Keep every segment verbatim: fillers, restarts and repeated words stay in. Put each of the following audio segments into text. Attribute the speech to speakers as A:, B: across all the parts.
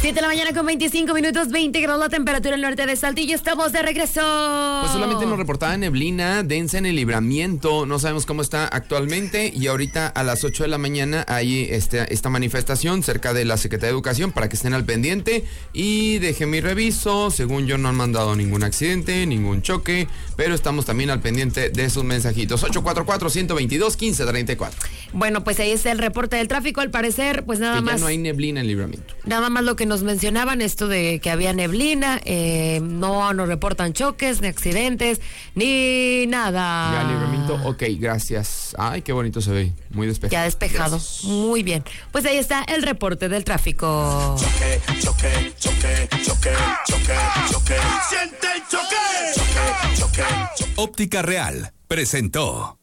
A: siete de la mañana con veinticinco minutos, veinte grados la temperatura en el norte de Saltillo. Estamos de regreso.
B: Pues solamente nos reportaba neblina densa en el Libramiento. No sabemos cómo está actualmente. Y ahorita a las ocho de la mañana hay este, esta manifestación cerca de la Secretaría de Educación para que estén al pendiente. Y déjenme reviso. Según yo no han mandado ningún accidente, ningún choque. Pero estamos también al pendiente de sus mensajitos. ocho cuatro cuatro, uno dos dos, uno cinco tres cuatro.
A: Bueno, pues ahí está el reporte del tráfico. Al parecer, pues nada
B: que
A: más.
B: Ya no hay neblina en Libramiento.
A: Nada más lo que nos mencionaban, esto de que había neblina, eh, no nos reportan choques, ni accidentes, ni nada.
B: Ya, Libramiento, ok, gracias. Ay, qué bonito se ve, muy despejado.
A: Ya despejado, gracias. Muy bien. Pues ahí está el reporte del tráfico.
C: Choque, choque, choque, choque, choque, choque. ¡Siente el choque! Choque, choque, choque.
D: Óptica Real presentó.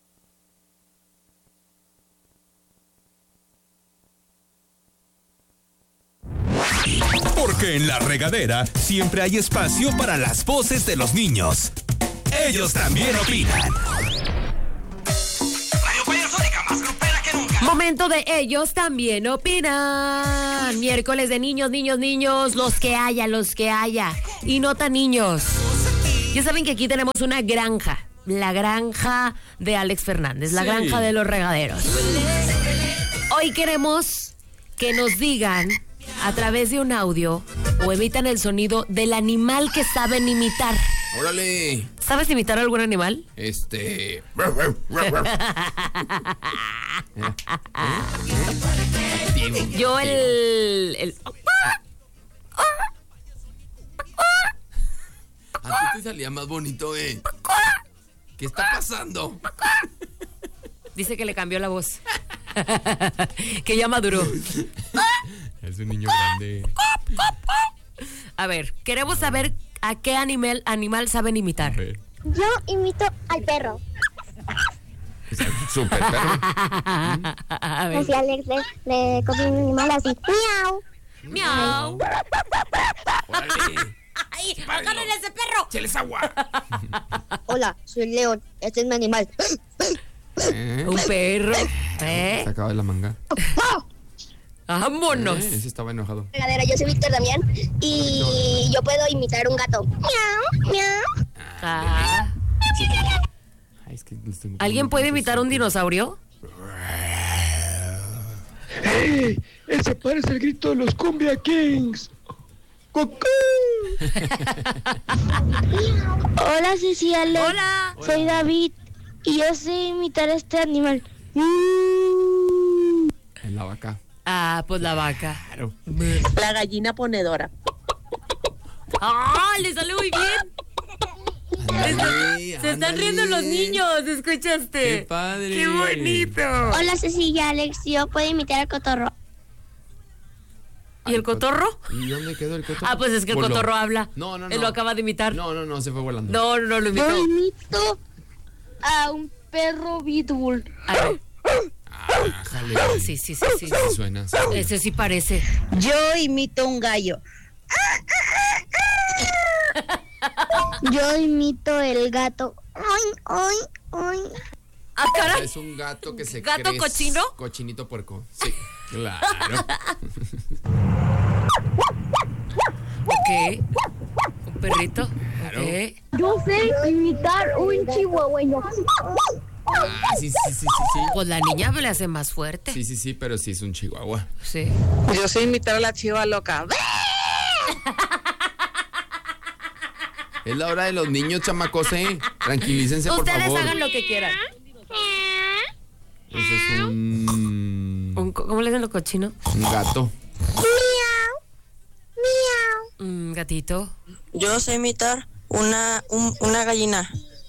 D: Porque en La Regadera siempre hay espacio para las voces de los niños. Ellos también opinan.
A: Momento de ellos también opinan. Miércoles de niños, niños, niños, los que haya, los que haya. Y no tan niños. Ya saben que aquí tenemos una granja. La granja de Alex Fernández, la sí. granja de los regaderos. Hoy queremos que nos digan a través de un audio o emitan el sonido del animal que saben imitar.
B: ¡Órale!
A: ¿Sabes imitar algún animal?
B: Este...
A: Yo el... el...
B: A ti te salía más bonito, ¿eh? ¿Qué está pasando?
A: Dice que le cambió la voz. Que ya maduró.
B: Es un niño grande.
A: A ver, queremos saber a qué animal, animal saben imitar.
E: Yo imito al perro.
B: Super perro.
E: Así Alex le, le copia un animal así. Miau.
A: Miau.
B: Órale.
A: ¡Ay! ¡Agarren ese perro!
B: ¡Cheles agua!
E: Hola, soy León. Este es mi animal.
B: ¿Eh?
A: Un perro. ¿Eh?
B: Sacaba de la manga.
A: ¡Vámonos!
B: Eh, ese estaba enojado.
E: Regadera, yo soy Víctor Damián y yo puedo imitar un gato. Miau, miau.
A: Ah.
B: Ay, es que tengo
A: ¿Alguien puede imitar un dinosaurio?
F: ¡Hey! Ese parece el grito de los Cumbia Kings. ¡Cucú!
E: Hola, Cecilia.
A: Hola.
E: Soy David y yo sé imitar a este animal.
B: En la vaca.
A: Ah, pues la vaca.
B: Claro.
G: La gallina ponedora.
A: ¡Ah! ¡Le sale muy bien!
B: Ándale,
A: Se están riendo los niños, ¿escuchaste?
B: ¡Qué padre!
A: ¡Qué bonito!
E: Hola, Cecilia, Alex. Yo puedo imitar al cotorro.
A: ¿Y el cotorro?
B: ¿Y dónde quedó el cotorro?
A: Ah, pues es que el
B: Voló.
A: cotorro habla.
B: No, no, no.
A: Él lo acaba de imitar.
B: No, no, no, se fue volando.
A: No, no, no, lo imitó.
E: Yo imito a un perro pitbull.
A: A ver.
B: Ah, jale.
A: Sí, sí, sí, sí.
B: Sí suena. Sí suena.
A: Ese sí parece.
G: Yo imito un gallo.
E: Yo imito el gato. Oin, oin, oin.
A: Ah, caray.
B: Es un gato que se
A: ¿Gato
B: crece.
A: cochino?
B: Cochinito puerco. Sí, claro.
A: Ok. Un perrito.
B: Claro.
A: Ok.
E: Yo sé imitar un chihuahueño.
B: Ah, sí, sí, sí, sí, sí.
A: Pues la niña le hace más fuerte.
B: Sí, sí, sí, pero sí es un chihuahua.
A: Sí.
G: Yo sé imitar a la chiva loca.
B: Es la hora de los niños, chamacos, ¿eh? Tranquilícense, por
A: Ustedes
B: favor.
A: hagan lo que quieran.
B: Ese es un...
A: Un co- ¿Cómo le dicen los cochinos?
B: Un gato.
E: Miau. Miau.
A: Un gatito.
G: Yo sé imitar una, un, una gallina.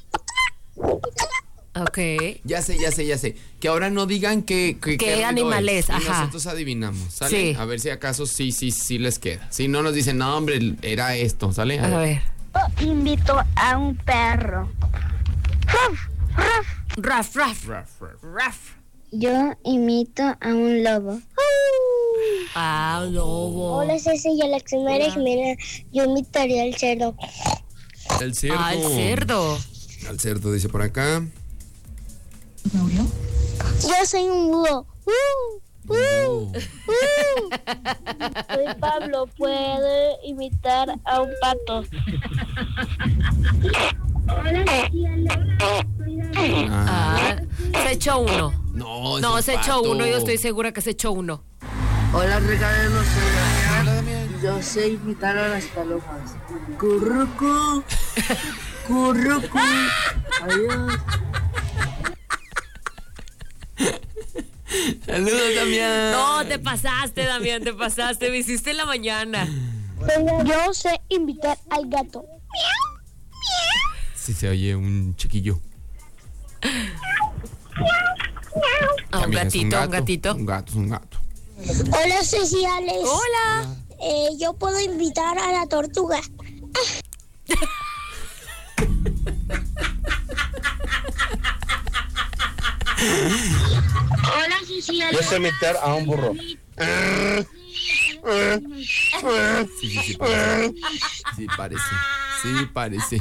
A: Ok.
B: Ya sé, ya sé, ya sé. Que ahora no digan que... que
A: ¿Qué
B: ruido
A: animal es?
B: Y
A: Ajá.
B: nosotros adivinamos, ¿sale?
A: Sí.
B: A ver si acaso sí, sí, sí les queda. Si no nos dicen, no, hombre, era esto, ¿sale?
A: A ver.
E: Yo invito a un perro. Ruff, ruff.
A: Raf, raf.
B: Ruff, ruff.
A: Raf.
E: Yo imito a un lobo.
A: Ah, lobo.
E: Hola, Ceci y Alex. Mira, yo imitaría al cerdo.
B: El cerdo.
A: Ah, el cerdo.
B: Al cerdo, dice por acá.
E: Yo soy un búho. Uh. Uh, uh. Soy Pablo, puedo imitar a un pato.
A: Ah, se echó uno.
B: No,
A: No,
B: es
A: se
B: un
A: echó
B: pato.
A: uno. Yo estoy segura que se echó uno.
H: Hola, regaderos, soy Damián. Yo sé imitar a las palomas. Currucu, currucu. Adiós.
B: Saludos, Damián.
A: No, te pasaste, Damián, te pasaste. Me hiciste en la mañana.
E: Yo sé invitar al gato.
B: Sí, se oye un chiquillo.
A: A un
B: También es
A: gatito,
B: gato,
A: un gatito.
B: Un gato, es un gato.
E: Hola, sociales.
A: Hola.
E: Eh, yo puedo invitar a la tortuga. Hola, sociales.
F: Yo sé imitar a un burro.
B: Sí, sí, sí parece. Sí parece. Sí parece.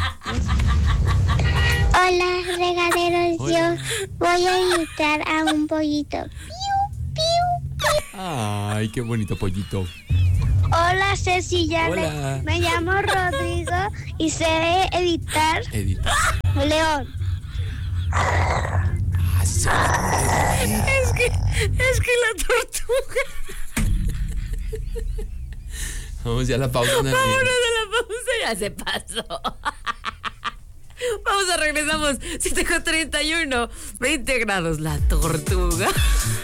E: Hola, regaderos.
B: Hola.
E: Yo voy a imitar a un pollito. Piu, piu.
B: Ay, qué bonito pollito.
E: Hola, Ceci. Ya
B: Hola.
E: me, me llamo Rodrigo y sé editar
B: Edita.
E: León.
B: Ah, sí, sí.
A: Es que, es que la tortuga.
B: Vamos ya a la pausa. Daniel.
A: Vámonos a la pausa, ya se pasó. Vamos a regresamos. siete con treinta y uno, veinte grados. La tortuga.